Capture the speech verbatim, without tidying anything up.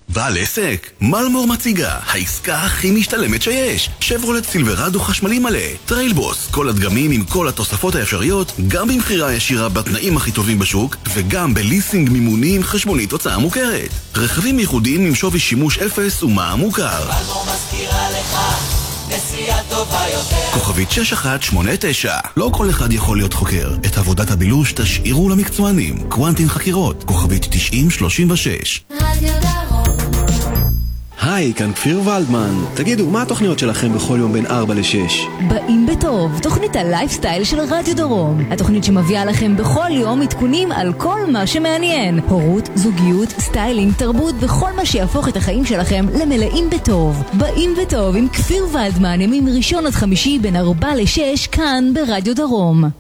בעל עסק? מלמור מציגה, העסקה הכי משתלמת שיש. שברולט סילברדו חשמלי מלא, טריילבוס, כל הדגמים עם כל התוספות האפשריות, גם במחירה ישירה בתנאים הכי טובים בשוק, וגם בליסינג מימוני עם חשבונית הוצאה מוכרת. רכבים ייחודיים עם שווי שימוש אפס ומע"מ מוכר. מלמור מזכירה לך נסיעה טובה יותר. כוכבית שש אחת שמונה תשע. לא כל אחד יכול להיות חוקר. את עבודת הבילוש תשאירו למקצוענים. קוונטין חקירות, כוכבית תשעים שלושים ושש. רדיו דרום. היי, כאן כפיר ולדמן. תגידו, מה התוכניות שלכם בכל יום בין ארבע לשש? באים בטוב, תוכנית הלייפסטייל של רדיו דרום. התוכנית שמביאה לכם בכל יום עדכונים על כל מה שמעניין. הורות, זוגיות, סטיילינג, תרבות וכל מה שיהפוך את החיים שלכם למלאים בטוב. באים בטוב עם כפיר ולדמן, ימים ראשון עד חמישי בין ארבע לשש, כאן ברדיו דרום.